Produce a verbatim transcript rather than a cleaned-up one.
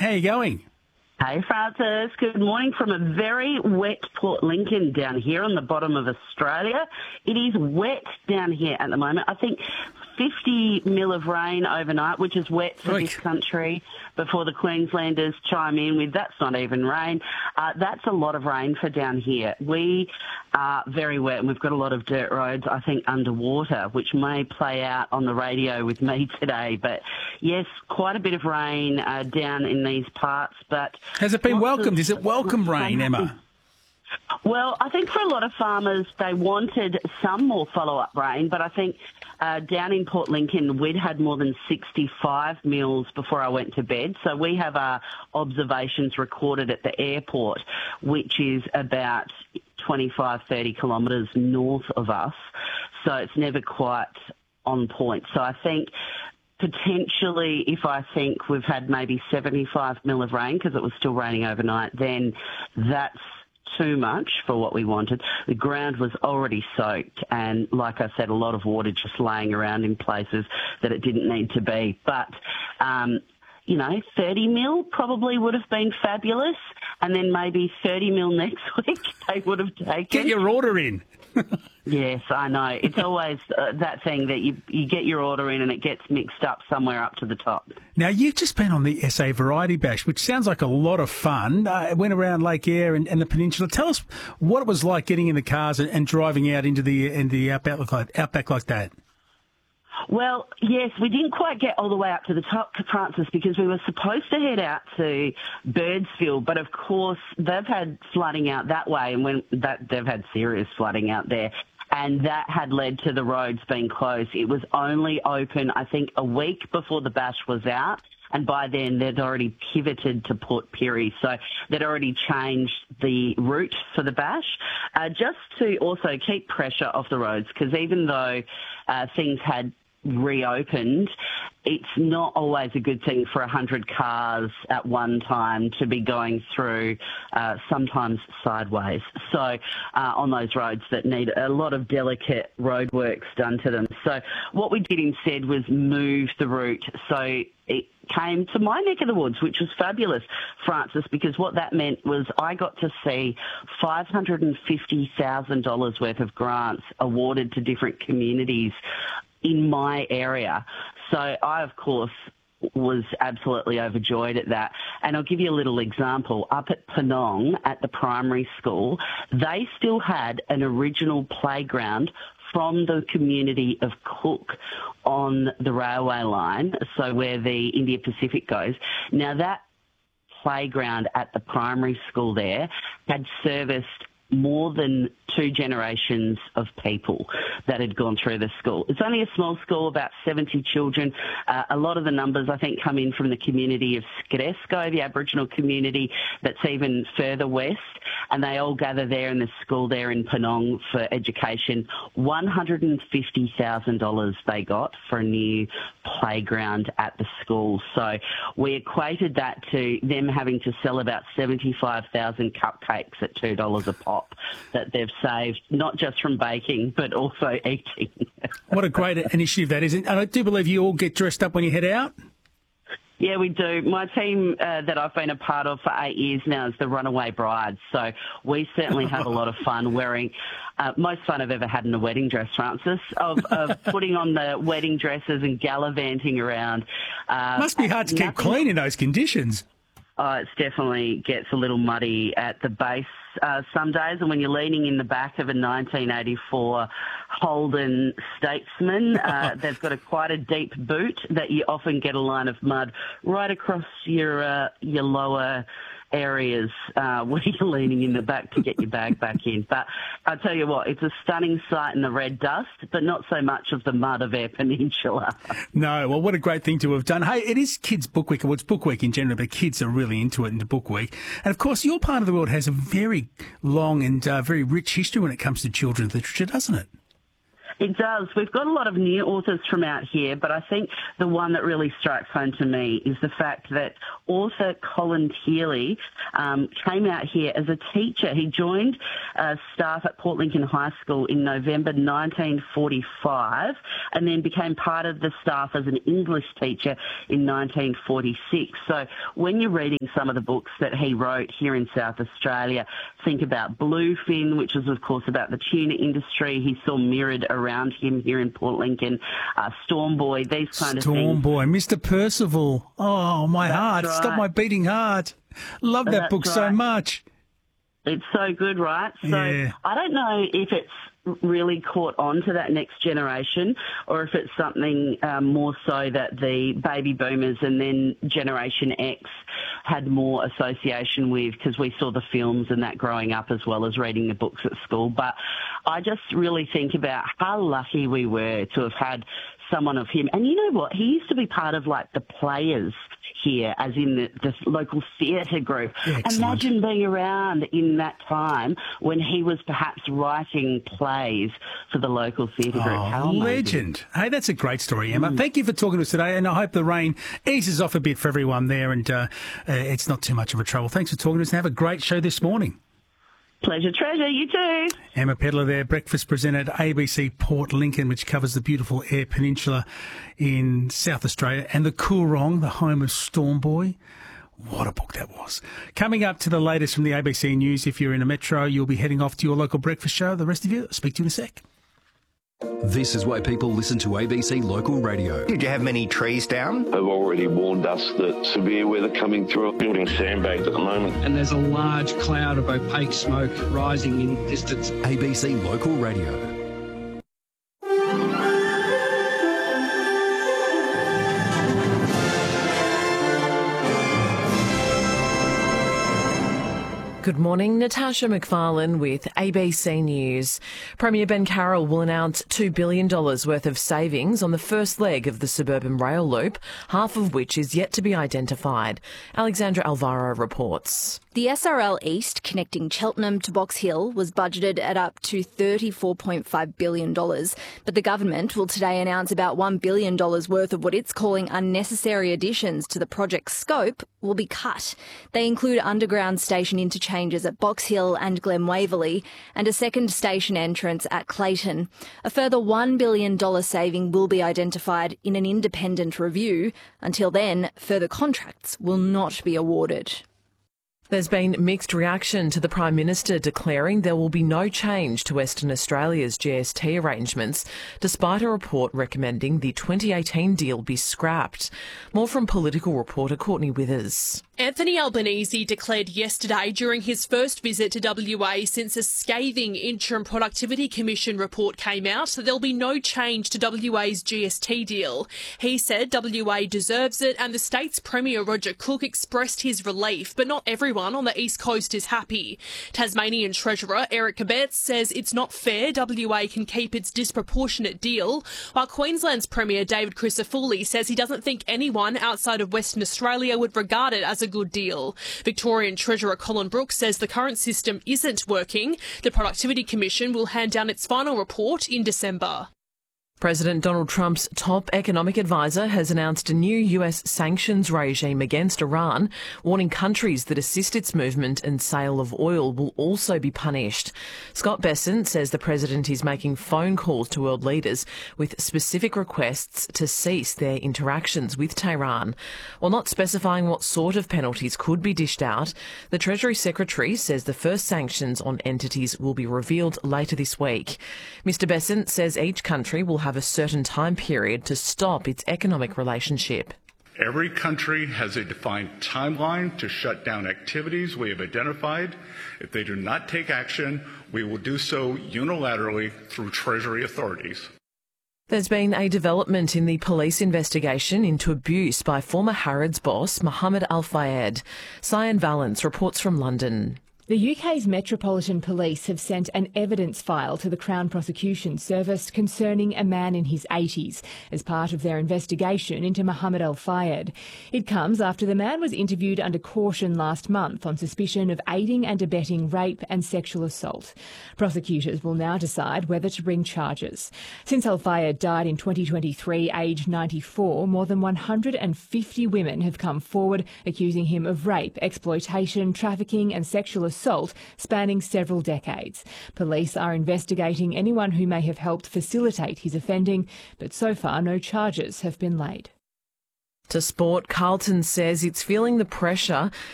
How are you going? Hey, Francis. Good morning from a very wet Port Lincoln down here on the bottom of Australia. It is wet down here at the moment. I think fifty mil of rain overnight, which is wet for Right. this country, before the Queenslanders chime in with that's not even rain. Uh, that's a lot of rain for down here. We are very wet and we've got a lot of dirt roads, I think, underwater, which may play out on the radio with me today. But yes, quite a bit of rain uh, down in these parts. But Has it been lots welcomed? of- Is it welcome rain, Emma? Well, I think for a lot of farmers, they wanted some more follow-up rain, but I think uh, down in Port Lincoln, we'd had more than sixty-five mils before I went to bed. So we have our observations recorded at the airport, which is about twenty-five, thirty kilometres north of us. So it's never quite on point. So I think potentially, if I think we've had maybe seventy-five mil of rain, because it was still raining overnight, then that's too much for what we wanted. The ground was already soaked and, like I said, a lot of water just laying around in places that it didn't need to be. But, um, you know, thirty mil probably would have been fabulous, and then maybe thirty mil next week they would have taken. Get your order in. Yes, I know. It's always uh, that thing that you you get your order in and it gets mixed up somewhere up to the top. Now, you've just been on the S A Variety Bash, which sounds like a lot of fun. Uh, it went around Lake Eyre and, and the peninsula. Tell us what it was like getting in the cars and, and driving out into the into the outback like, outback like that. Well, yes, we didn't quite get all the way up to the top, Francis, because we were supposed to head out to Birdsville, but of course they've had flooding out that way, and when that they've had serious flooding out there, and that had led to the roads being closed. It was only open, I think, a week before the bash was out. And by then, they'd already pivoted to Port Pirie. So they'd already changed the route for the bash, uh, just to also keep pressure off the roads, because even though uh, things had reopened, it's not always a good thing for one hundred cars at one time to be going through, uh, sometimes sideways. So uh, on those roads that need a lot of delicate roadworks done to them. So what we did instead was move the route. So it came to my neck of the woods, which was fabulous, Francis, because what that meant was I got to see five hundred fifty thousand dollars worth of grants awarded to different communities in my area. So I, of course, was absolutely overjoyed at that. And I'll give you a little example. Up at Penong, at the primary school, they still had an original playground from the community of Cook on the railway line, so where the India Pacific goes. Now, that playground at the primary school there had serviced more than two generations of people that had gone through the school. It's only a small school, about seventy children. Uh, a lot of the numbers, I think, come in from the community of Skidesco, the Aboriginal community that's even further west, and they all gather there in the school there in Penong for education. one hundred fifty thousand dollars they got for a new playground at the school. So we equated that to them having to sell about seventy-five thousand cupcakes at two dollars a pop that they've saved, not just from baking, but also eating. What a great initiative that is. And I do believe you all get dressed up when you head out. Yeah, we do. My team uh, that I've been a part of for eight years now is the Runaway Brides. So we certainly have a lot of fun wearing, uh, most fun I've ever had in a wedding dress, Francis, of, of putting on the wedding dresses and gallivanting around. Uh, Must be hard to keep nothing- clean in those conditions. Oh, it definitely gets a little muddy at the base uh, some days, and when you're leaning in the back of a nineteen eighty-four Holden Statesman, uh, they've got a quite a deep boot that you often get a line of mud right across your uh, your lower areas uh, where you're leaning in the back to get your bag back in. But I'll tell you what, it's a stunning sight in the red dust, but not so much of the mud of Eyre Peninsula. No, well, what a great thing to have done. Hey, it is Kids Book Week. Well, it's Book Week in general, but kids are really into it in the Book Week. And, of course, your part of the world has a very long and uh, very rich history when it comes to children's literature, doesn't it? It does. We've got a lot of new authors from out here, but I think the one that really strikes home to me is the fact that author Colin Teely um, came out here as a teacher. He joined uh, staff at Port Lincoln High School in November nineteen forty-five and then became part of the staff as an English teacher in nineteen forty-six. So when you're reading some of the books that he wrote here in South Australia, think about Bluefin, which is, of course, about the tuna industry. He saw mirrored around him here in Port Lincoln. Uh, Storm Boy, these kind Storm of things. Storm Boy, Mister Percival. Oh, my That's heart. right. Stop my beating heart. Love that That's book so right. much. It's so good, right? So Yeah. I don't know if it's really caught on to that next generation or if it's something um, more so that the baby boomers and then Generation X had more association with because we saw the films and that growing up as well as reading the books at school. But I just really think about how lucky we were to have had someone of him. And you know what? He used to be part of like the Players here, as in the, the local theatre group. Excellent. Imagine being around in that time when he was perhaps writing plays for the local theatre group. Oh, How amazing. legend. Hey, that's a great story, Emma. Mm. Thank you for talking to us today, and I hope the rain eases off a bit for everyone there and uh, uh, it's not too much of a trouble. Thanks for talking to us and have a great show this morning. Pleasure, treasure. You too. Emma Pedlar there, breakfast presenter at A B C Port Lincoln, which covers the beautiful Eyre Peninsula in South Australia, and the Coorong, the home of Storm Boy. What a book that was. Coming up to the latest from the A B C News. If you're in a metro, you'll be heading off to your local breakfast show. The rest of you, I'll speak to you in a sec. This is why people listen to A B C Local Radio. Did you have many trees down? They've already warned us that severe weather coming through. Building sandbags at the moment. And there's a large cloud of opaque smoke rising in distance. A B C Local Radio. Good morning, Natasha McFarlane with A B C News. Premier Ben Carroll will announce two billion dollars worth of savings on the first leg of the suburban rail loop, half of which is yet to be identified. Alexandra Alvaro reports. The S R L East, connecting Cheltenham to Box Hill, was budgeted at up to thirty-four point five billion dollars, but the government will today announce about one billion dollars worth of what it's calling unnecessary additions to the project's scope will be cut. They include underground station interchanges at Box Hill and Glen Waverley and a second station entrance at Clayton. A further one billion dollars saving will be identified in an independent review. Until then, further contracts will not be awarded. There's been mixed reaction to the Prime Minister declaring there will be no change to Western Australia's G S T arrangements, despite a report recommending the twenty eighteen deal be scrapped. More from political reporter Courtney Withers. Anthony Albanese declared yesterday during his first visit to W A since a scathing Interim Productivity Commission report came out that there'll be no change to W A's G S T deal. He said W A deserves it, and the state's Premier Roger Cook expressed his relief, but not everyone on the East Coast is happy. Tasmanian Treasurer Eric Kebetz says it's not fair W A can keep its disproportionate deal, while Queensland's Premier David Crisafulli says he doesn't think anyone outside of Western Australia would regard it as a good deal. Victorian Treasurer Colin Brooks says the current system isn't working. The Productivity Commission will hand down its final report in December. President Donald Trump's top economic advisor has announced a new U S sanctions regime against Iran, warning countries that assist its movement and sale of oil will also be punished. Scott Bessent says the president is making phone calls to world leaders with specific requests to cease their interactions with Tehran. While not specifying what sort of penalties could be dished out, the Treasury Secretary says the first sanctions on entities will be revealed later this week. Mister Bessent says each country will have a certain time period to stop its economic relationship. Every country has a defined timeline to shut down activities we have identified. If they do not take action, we will do so unilaterally through Treasury authorities. There's been a development in the police investigation into abuse by former Harrods boss Mohammed Al Fayed. Cyan Valence reports from London. The U K's Metropolitan Police have sent an evidence file to the Crown Prosecution Service concerning a man in his eighties as part of their investigation into Mohammed Al-Fayed. It comes after the man was interviewed under caution last month on suspicion of aiding and abetting rape and sexual assault. Prosecutors will now decide whether to bring charges. Since Al-Fayed died in twenty twenty-three, aged ninety-four, more than one hundred fifty women have come forward accusing him of rape, exploitation, trafficking and sexual assault. assault spanning several decades. Police are investigating anyone who may have helped facilitate his offending, but so far no charges have been laid. To sport, Carlton says it's feeling the pressure